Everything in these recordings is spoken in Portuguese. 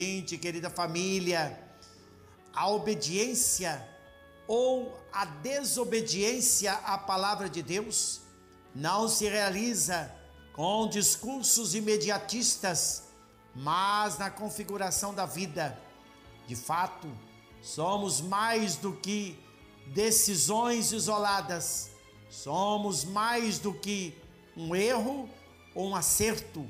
Querida família, a obediência ou a desobediência à palavra de Deus não se realiza com discursos imediatistas, mas na configuração da vida. De fato, somos mais do que decisões isoladas, somos mais do que um erro ou um acerto,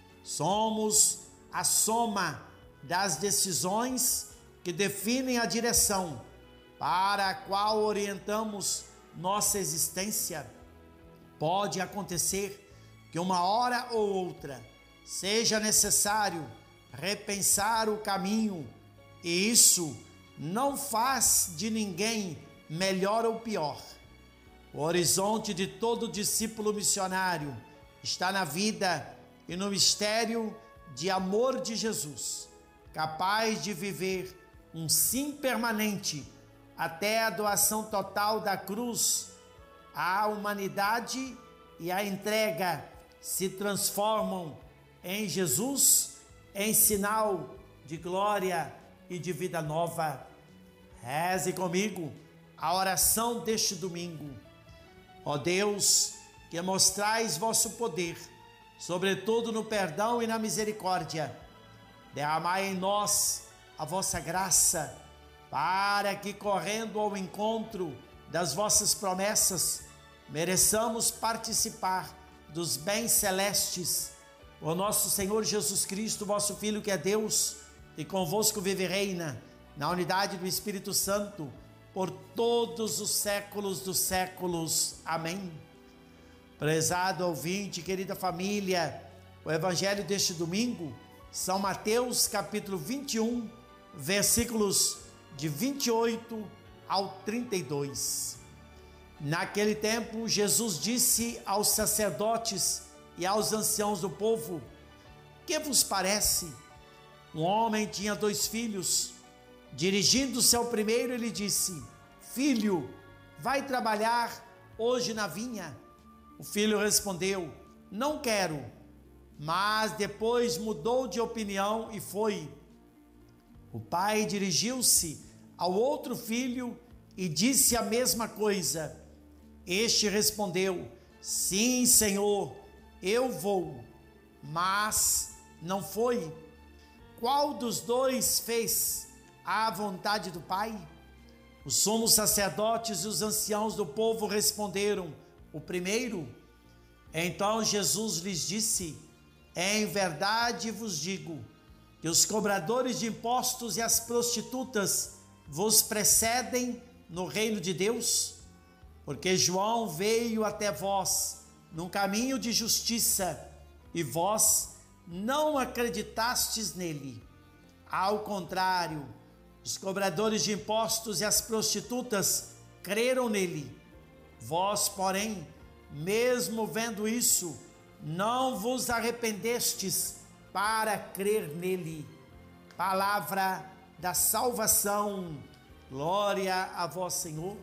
somos a soma das decisões que definem a direção para a qual orientamos nossa existência. Pode acontecer que uma hora ou outra seja necessário repensar o caminho, e isso não faz de ninguém melhor ou pior. O horizonte de todo discípulo missionário está na vida e no mistério de amor de Jesus, capaz de viver um sim permanente até a doação total da cruz. A humanidade e a entrega se transformam em Jesus em sinal de glória e de vida nova. Reze comigo a oração deste domingo. Ó Deus, que mostrais vosso poder, sobretudo no perdão e na misericórdia, derramai em nós a vossa graça, para que, correndo ao encontro das vossas promessas, mereçamos participar dos bens celestes. O nosso Senhor Jesus Cristo, vosso Filho, que é Deus, e convosco vive e reina, na unidade do Espírito Santo, por todos os séculos dos séculos. Amém. Prezado ouvinte, querida família, o evangelho deste domingo, São Mateus, capítulo 21, versículos de 28 ao 32. Naquele tempo, Jesus disse aos sacerdotes e aos anciãos do povo: que vos parece? Um homem tinha 2 filhos. Dirigindo-se ao primeiro, ele disse: filho, vai trabalhar hoje na vinha? O filho respondeu: não quero. Mas depois mudou de opinião e foi. O pai dirigiu-se ao outro filho e disse a mesma coisa. Este respondeu: sim, Senhor, eu vou. Mas não foi. Qual dos 2 fez a vontade do pai? Os sumos sacerdotes e os anciãos do povo responderam: o primeiro. Então Jesus lhes disse: em verdade vos digo que os cobradores de impostos e as prostitutas vos precedem no reino de Deus, porque João veio até vós num caminho de justiça e vós não acreditastes nele. Ao contrário, os cobradores de impostos e as prostitutas creram nele. Vós, porém, mesmo vendo isso, não vos arrependestes para crer nele. Palavra da salvação. Glória a vós, Senhor.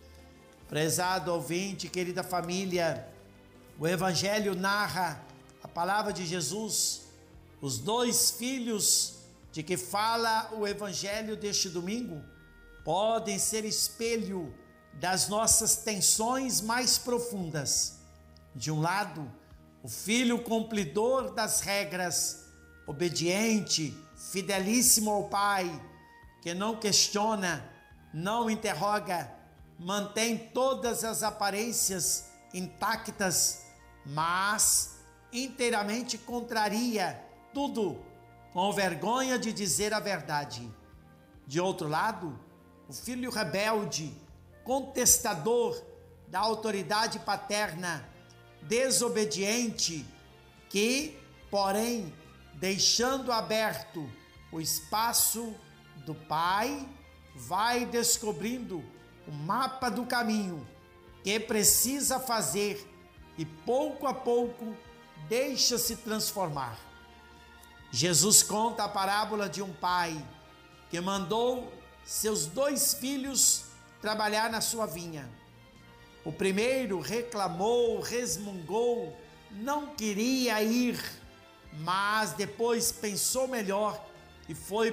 Prezado ouvinte, querida família, o evangelho narra a palavra de Jesus. Os 2 filhos de que fala o evangelho deste domingo podem ser espelho das nossas tensões mais profundas. De um lado, o filho cumpridor das regras, obediente, fidelíssimo ao pai, que não questiona, não interroga, mantém todas as aparências intactas, mas inteiramente contraria tudo, com vergonha de dizer a verdade. De outro lado, o filho rebelde, contestador da autoridade paterna, desobediente, que, porém, deixando aberto o espaço do pai, vai descobrindo o mapa do caminho que precisa fazer e pouco a pouco deixa-se transformar. Jesus conta a parábola de um pai que mandou seus 2 filhos trabalhar na sua vinha. O primeiro reclamou, resmungou, não queria ir, mas depois pensou melhor e foi